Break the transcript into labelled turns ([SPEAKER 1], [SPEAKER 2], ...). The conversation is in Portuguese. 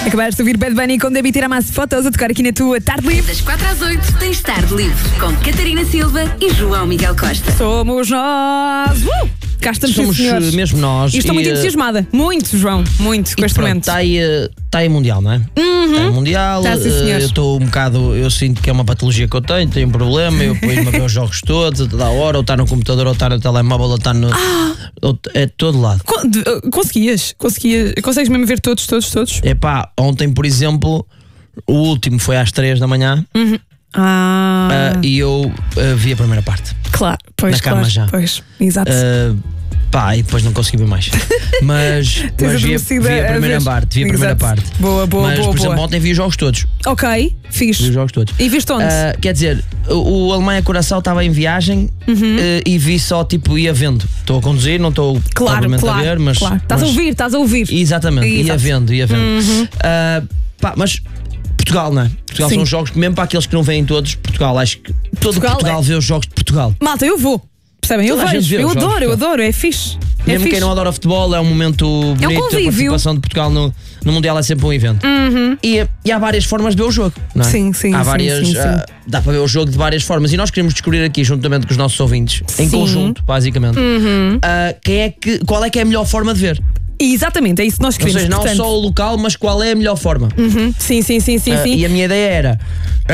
[SPEAKER 1] Acabaste de ouvir Bad Bunny com David Tiramassa Fotos a tocar aqui na tua Tarde Livre.
[SPEAKER 2] Das 4 às 8 tens Tarde Livre com Catarina Silva e João Miguel Costa.
[SPEAKER 1] Somos nós! Cá estamos,
[SPEAKER 3] Somos
[SPEAKER 1] senhores.
[SPEAKER 3] mesmo nós.
[SPEAKER 1] E estou muito entusiasmada. Muito, João. Muito, com este momento.
[SPEAKER 3] Está aí Mundial, não é? Está aí Mundial.
[SPEAKER 1] Tá, sim, senhores.
[SPEAKER 3] Eu estou um bocado. Eu sinto que é uma patologia que eu tenho um problema. Eu depois me ver os jogos todos, a toda a hora, ou está no computador, ou está no telemóvel, ou está no. É de todo lado.
[SPEAKER 1] Consegues mesmo ver todos?
[SPEAKER 3] Epá, ontem, por exemplo, o último foi às 3 da manhã. E eu vi a primeira parte.
[SPEAKER 1] Claro, pois.
[SPEAKER 3] Na cama já.
[SPEAKER 1] Pois, exato.
[SPEAKER 3] E depois não consegui ver mais. Mas vi a primeira parte.
[SPEAKER 1] Boa.
[SPEAKER 3] Por exemplo, ontem vi os jogos todos.
[SPEAKER 1] Ok, fixe.
[SPEAKER 3] Vi os jogos todos.
[SPEAKER 1] E viste onde?
[SPEAKER 3] Quer dizer, o Alemanha-Curaçao estava em viagem e vi só, tipo, ia vendo. Estou a conduzir, não estou propriamente a ver, mas.
[SPEAKER 1] Claro. Estás a ouvir.
[SPEAKER 3] Exatamente, ia vendo. Mas Portugal, não é? Portugal
[SPEAKER 1] Sim.
[SPEAKER 3] são os jogos, mesmo para aqueles que não veem todos, Portugal, acho que todo Portugal vê os jogos de Portugal.
[SPEAKER 1] Malta, eu vou. Percebem? Eu
[SPEAKER 3] Toda a gente
[SPEAKER 1] vejo.
[SPEAKER 3] vê os jogos
[SPEAKER 1] Eu adoro, é fixe.
[SPEAKER 3] Mesmo quem não adora futebol, é um momento bonito. A participação de Portugal no Mundial é sempre um evento. E há várias formas de ver o jogo, não é?
[SPEAKER 1] Sim.
[SPEAKER 3] Há várias. Dá para ver o jogo de várias formas. E nós queremos descobrir aqui, juntamente com os nossos ouvintes, em conjunto, basicamente, qual é que é a melhor forma de ver.
[SPEAKER 1] Exatamente, é isso que nós queremos.
[SPEAKER 3] Ou seja, não só o local, mas qual é a melhor forma.
[SPEAKER 1] Sim.
[SPEAKER 3] E a minha ideia era.